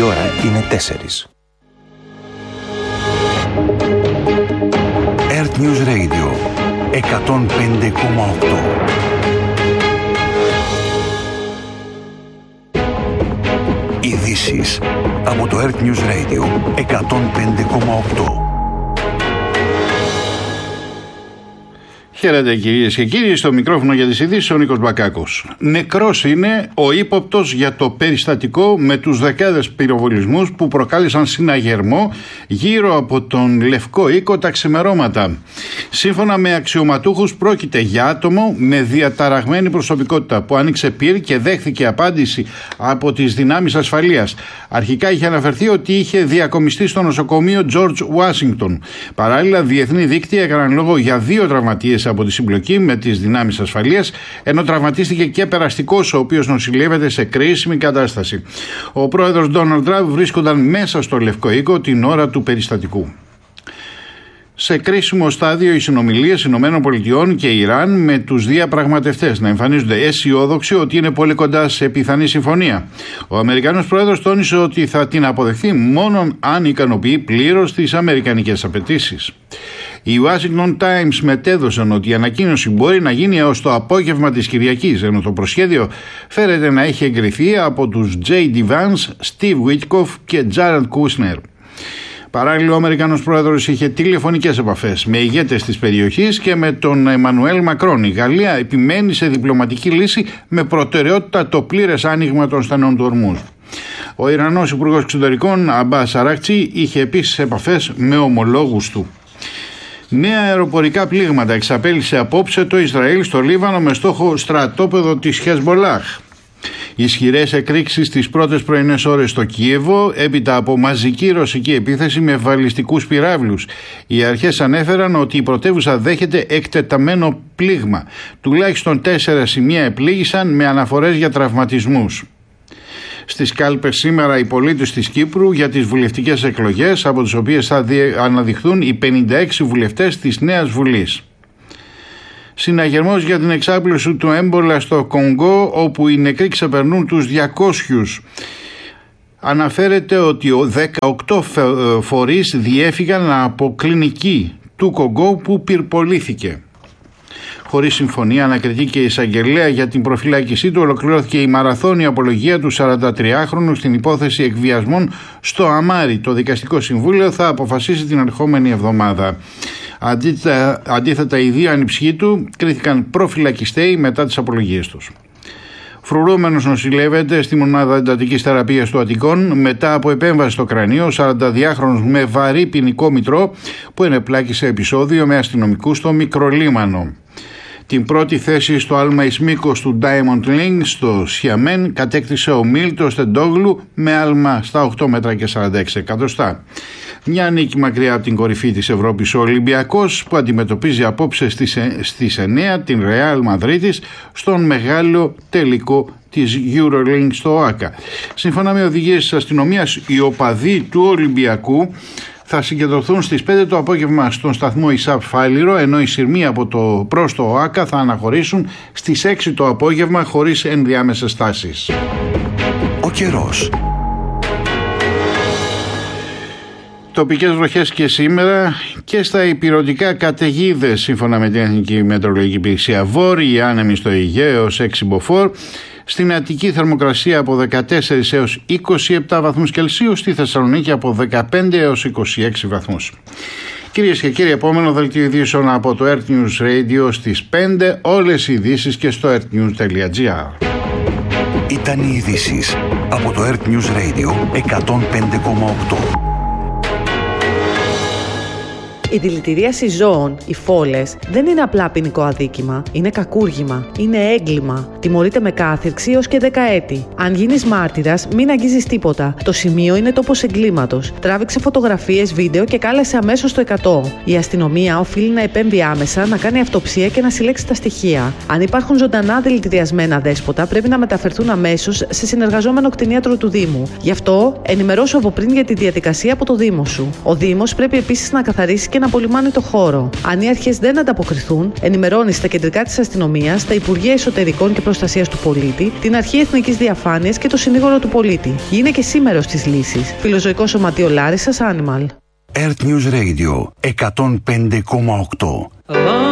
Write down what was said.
ώρα είναι 4. Earth News Radio 105,8. Ειδήσεις από το Earth News Radio 105,8. Χαίρετε κυρίες και κύριοι, στο μικρόφωνο για τις ειδήσεις ο Νίκος Μπακάκος. Νεκρός είναι ο ύποπτος για το περιστατικό με τους δεκάδες πυροβολισμούς που προκάλεσαν συναγερμό γύρω από τον Λευκό Οίκο τα ξημερώματα. Σύμφωνα με αξιωματούχους πρόκειται για άτομο με διαταραγμένη προσωπικότητα που άνοιξε πυρ και δέχθηκε απάντηση από τις δυνάμεις ασφαλείας. Αρχικά είχε αναφερθεί ότι είχε διακομιστεί στο νοσοκομείο George Washington. Παράλληλα, διεθνή δίκτυα έκαναν λόγο για 2 τραυματίες από τη συμπλοκή με τις δυνάμεις ασφαλείας, ενώ τραυματίστηκε και περαστικός, ο οποίος νοσηλεύεται σε κρίσιμη κατάσταση. Ο πρόεδρος Ντόναλντ Τραμπ βρίσκονταν μέσα στο Λευκό Οίκο την ώρα του περιστατικού. Σε κρίσιμο στάδιο οι συνομιλίες ΗΠΑ και Ιράν με τους διαπραγματευτές να εμφανίζονται αισιόδοξοι ότι είναι πολύ κοντά σε πιθανή συμφωνία. Ο Αμερικανός πρόεδρος τόνισε ότι θα την αποδεχθεί μόνο αν ικανοποιεί πλήρως τις αμερικανικές απαιτήσεις. Οι Washington Times μετέδωσαν ότι η ανακοίνωση μπορεί να γίνει έως το απόγευμα της Κυριακής, ενώ το προσχέδιο φέρεται να έχει εγκριθεί από τους J.D. Vance, Steve Witkoff και Jared Kushner. Παράλληλα, ο Αμερικανός πρόεδρος είχε τηλεφωνικές επαφές με ηγέτες της περιοχής και με τον Εμμανουέλ Μακρόν. Η Γαλλία επιμένει σε διπλωματική λύση με προτεραιότητα το πλήρες άνοιγμα των στενών του Ορμούζ. Ο Ιρανός Υπουργός Εξωτερικών Αμπάς Αράκτσι είχε επίσης επαφές με ομολόγους του. Νέα αεροπορικά πλήγματα εξαπέλυσε απόψε το Ισραήλ στο Λίβανο με στόχο στρατόπεδο της Χεσμολάχ. Ισχυρές εκρήξεις τις πρώτες πρωινές ώρες στο Κίεβο έπειτα από μαζική ρωσική επίθεση με βαλιστικούς πυράβλους. Οι αρχές ανέφεραν ότι η πρωτεύουσα δέχεται εκτεταμένο πλήγμα. Τουλάχιστον 4 σημεία επλήγησαν με αναφορές για τραυματισμούς. Στις κάλπες σήμερα οι πολίτες της Κύπρου για τις βουλευτικές εκλογές, από τις οποίες θα αναδειχθούν οι 56 βουλευτές της Νέας Βουλής. Συναγερμός για την εξάπλωση του έμπολα στο Κονγκό, όπου οι νεκροί ξεπερνούν τους 200. Αναφέρεται ότι 18 φορείς διέφυγαν από κλινική του Κονγκό που πυρπολήθηκε. Χωρίς συμφωνία, ανακριτή και η εισαγγελέα για την προφυλάκησή του, ολοκληρώθηκε η μαραθώνια απολογία του 43χρονου στην υπόθεση εκβιασμών στο Αμάρι. Το Δικαστικό Συμβούλιο θα αποφασίσει την ερχόμενη εβδομάδα. Αντίθετα, οι 2 ανιψιοί του κρίθηκαν προφυλακιστέοι μετά τις απολογίες τους. Φρουρούμενος νοσηλεύεται στη μονάδα εντατικής θεραπείας του Αττικών μετά από επέμβαση στο κρανίο. 42χρονος με βαρύ ποινικό μητρό που ενεπλάκη σε επεισόδιο με αστυνομικούς στο Μικρολίμανο. Την πρώτη θέση στο άλμα εις μήκος του Diamond League στο Σιαμέν κατέκτησε ο Μίλτος Τεντόγλου με άλμα στα 8 μέτρα και 46 εκατοστά. Μια νίκη μακριά από την κορυφή της Ευρώπης ο Ολυμπιακός, που αντιμετωπίζει απόψε στις 9 την Ρεάλ Μαδρίτης στον μεγάλο τελικό της EuroLeague στο ΟΑΚΑ. Σύμφωνα με οδηγίες της αστυνομίας, οι οπαδοί του Ολυμπιακού θα συγκεντρωθούν στις 5 το απόγευμα στον σταθμό ΙΣΑΠ Φάληρο, ενώ οι σειρμοί από το προς το ΟΑΚΑ θα αναχωρήσουν στις 6 το απόγευμα χωρίς ενδιάμεσες στάσεις. Ο καιρός. Τοπικές βροχές και σήμερα και στα ηπειρωτικά καταιγίδες, σύμφωνα με την Εθνική Μετεωρολογική Υπηρεσία. Βόρειοι άνεμοι στο Αιγαίο έως 6 μποφόρ. Στην Αττική θερμοκρασία από 14 έως 27 βαθμούς Κελσίου, στη Θεσσαλονίκη από 15 έως 26 βαθμούς. Κυρίες και κύριοι, επόμενο δελτίο ειδήσεων από το Earth News Radio στις 5, όλες οι ειδήσεις και στο earthnews.gr. Ήταν οι ειδήσεις από το Earth News Radio 105,8. Η δηλητηρίαση ζώων, οι φόλες, δεν είναι απλά ποινικό αδίκημα. Είναι κακούργημα. Είναι έγκλημα. Τιμωρείται με κάθυρξη έως και 10 έτη. Αν γίνεις μάρτυρας, μην αγγίζεις τίποτα. Το σημείο είναι τόπος εγκλήματος. Τράβηξε φωτογραφίες, βίντεο και κάλεσε αμέσως το 100. Η αστυνομία οφείλει να επέμβει άμεσα, να κάνει αυτοψία και να συλλέξει τα στοιχεία. Αν υπάρχουν ζωντανά δηλητηριασμένα δέσποτα, πρέπει να μεταφερθούν αμέσως σε συνεργαζόμενο κτηνίατρο του Δήμου. Γι' αυτό, ενημερώσου από πριν για τη διαδικασία από το Δήμο σου. Ο Δήμος πρέπει επίσης να καθαρίσει και να απολυμάνει το χώρο. Αν οι αρχές δεν ανταποκριθούν, ενημερώνει στα κεντρικά της αστυνομίας, στα Υπουργεία Εσωτερικών και Προστασίας του Πολίτη, την Αρχή Εθνικής Διαφάνειας και το Συνήγορο του Πολίτη. Είναι και σήμερος της λύσης. Φιλοζωικό Σωματείο Λάρισσας, Animal. Earth News Radio 105,8.